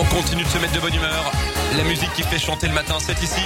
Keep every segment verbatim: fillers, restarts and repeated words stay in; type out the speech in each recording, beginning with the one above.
continue de se mettre de bonne humeur. La musique qui fait chanter le matin, c'est ici.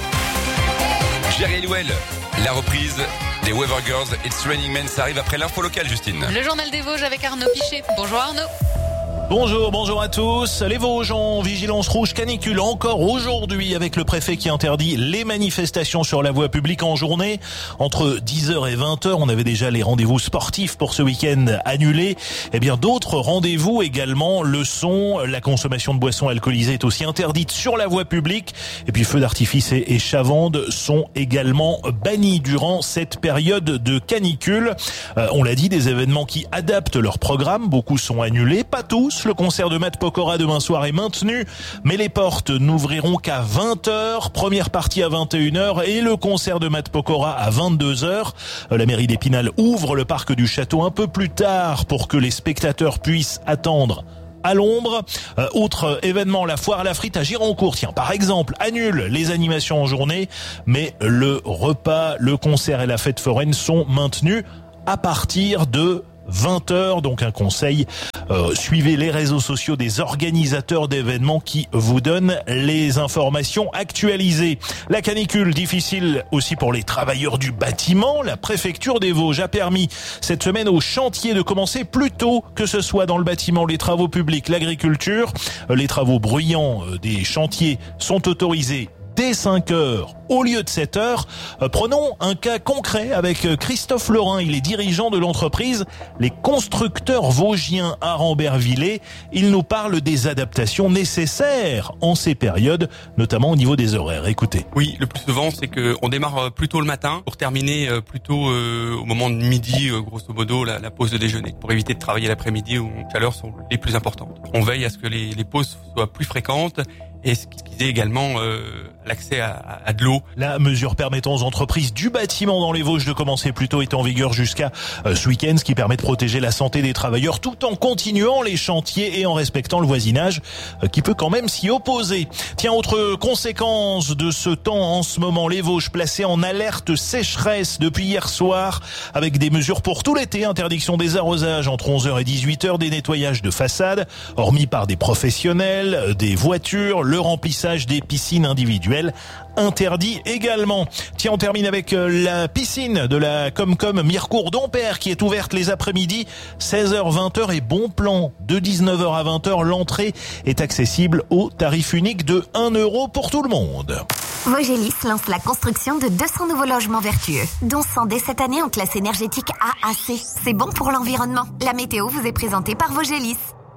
Jerry Halliwell, la reprise des Weather Girls, It's Raining Men, ça arrive après l'info locale, Justine. Le journal des Vosges avec Arnaud Pichet. Bonjour Arnaud. Bonjour, bonjour à tous. Les Vosges en vigilance rouge canicule encore aujourd'hui avec le préfet qui interdit les manifestations sur la voie publique en journée. Entre dix heures et vingt heures, on avait déjà les rendez-vous sportifs pour ce week-end annulés. Eh bien, d'autres rendez-vous également le sont. La consommation de boissons alcoolisées est aussi interdite sur la voie publique. Et puis, feux d'artifice et chavandes sont également bannis durant cette période de canicule. Euh, on l'a dit, des événements qui adaptent leur programme. Beaucoup sont annulés, pas tous. Le concert de Matt Pokora demain soir est maintenu, mais les portes n'ouvriront qu'à vingt heures. Première partie à vingt et une heures et le concert de Matt Pokora à vingt-deux heures. La mairie d'Épinal ouvre le parc du château un peu plus tard pour que les spectateurs puissent attendre à l'ombre. Euh, autre événement, la foire à la frite à Gironcourt. Tiens, par exemple, annule les animations en journée, mais le repas, le concert et la fête foraine sont maintenus à partir de vingt heures, donc un conseil, euh, suivez les réseaux sociaux des organisateurs d'événements qui vous donnent les informations actualisées. La canicule, difficile aussi pour les travailleurs du bâtiment. La préfecture des Vosges a permis cette semaine aux chantiers de commencer plus tôt, que ce soit dans le bâtiment, les travaux publics, l'agriculture. Les travaux bruyants des chantiers sont autorisés dès cinq heures au lieu de sept heures. Euh, prenons un cas concret avec Christophe Lorrain. Il est dirigeant de l'entreprise Les Constructeurs Vosgiens à Rambervillers. Il nous parle des adaptations nécessaires en ces périodes, notamment au niveau des horaires. Écoutez. Oui, le plus souvent, c'est qu'on démarre plus tôt le matin pour terminer plus tôt euh, au moment de midi, euh, grosso modo, la, la pause de déjeuner, pour éviter de travailler l'après-midi où les chaleurs sont les plus importantes. On veille à ce que les, les pauses soient plus fréquentes et ce qui est également euh, l'accès à, à de l'eau. La mesure permettant aux entreprises du bâtiment dans les Vosges de commencer plus tôt est en vigueur jusqu'à euh, ce week-end, ce qui permet de protéger la santé des travailleurs tout en continuant les chantiers et en respectant le voisinage euh, qui peut quand même s'y opposer. Tiens, autre conséquence de ce temps en ce moment, les Vosges placés en alerte sécheresse depuis hier soir avec des mesures pour tout l'été, interdiction des arrosages entre onze heures et dix-huit heures, des nettoyages de façades, hormis par des professionnels, des voitures, le remplissage des piscines individuelles interdit également. Tiens, on termine avec la piscine de la Comcom Mirecourt d'Ampère qui est ouverte les après-midi seize heures vingt heures et bon plan de dix-neuf heures à vingt heures. L'entrée est accessible au tarif unique de un euro pour tout le monde. Vogelis lance la construction de deux cents nouveaux logements vertueux, dont cent dès cette année en classe énergétique A A C. C'est bon pour l'environnement. La météo vous est présentée par Vogelis.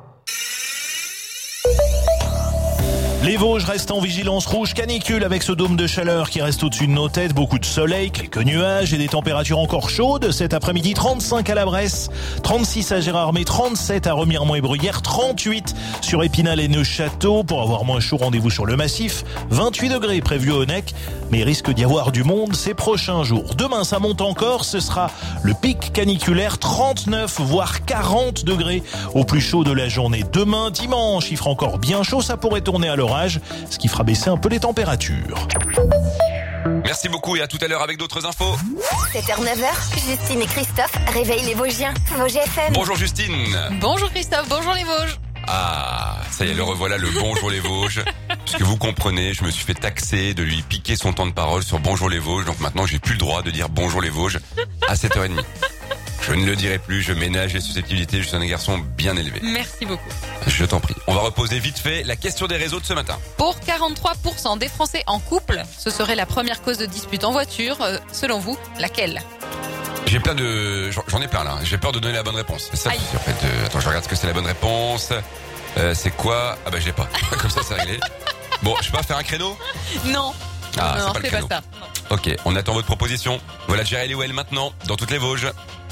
Les Vosges restent en vigilance rouge canicule avec ce dôme de chaleur qui reste au-dessus de nos têtes. Beaucoup de soleil, quelques nuages et des températures encore chaudes. Cet après-midi, trente-cinq à la Bresse, trente-six à Gérardmer, trente-sept à Remiremont et Bruyères, trente-huit sur Épinal et Neufchâteau. Pour avoir moins chaud, rendez-vous sur le massif. vingt-huit degrés prévus au Nec, mais il risque d'y avoir du monde ces prochains jours. Demain, ça monte encore. Ce sera le pic caniculaire, trente-neuf voire quarante degrés au plus chaud de la journée. Demain, dimanche, chiffre encore bien chaud. Ça pourrait tourner à l'orage, ce qui fera baisser un peu les températures. Merci beaucoup et à tout à l'heure avec d'autres infos. sept heures neuf heures, Justine et Christophe réveillent les Vosgiens. Vosges F M. Bonjour Justine. Bonjour Christophe, bonjour les Vosges. Ah, ça y est, le revoilà, le bonjour les Vosges. Parce que vous comprenez, je me suis fait taxer de lui piquer son temps de parole sur bonjour les Vosges. Donc maintenant, j'ai plus le droit de dire bonjour les Vosges à sept heures trente. Je ne le dirai plus, je ménage les susceptibilités, je suis un garçon bien élevé. Merci beaucoup. Je t'en prie. On va reposer vite fait la question des réseaux de ce matin. Pour quarante-trois pour cent des Français en couple, ce serait la première cause de dispute en voiture. Euh, selon vous, laquelle ? J'ai plein de... J'en ai plein là. J'ai peur de donner la bonne réponse. C'est ça, Aïe. en fait. Euh, attends, je regarde ce que c'est la bonne réponse. Euh, c'est quoi ? Ah bah je l'ai pas. Comme ça, c'est réglé. Bon, je peux pas faire un créneau ? Non. Ah, non, c'est pas le c'est créneau. pas ça. Non. Ok, on attend votre proposition. Voilà Jerry Halliwell maintenant, dans toutes les Vosges.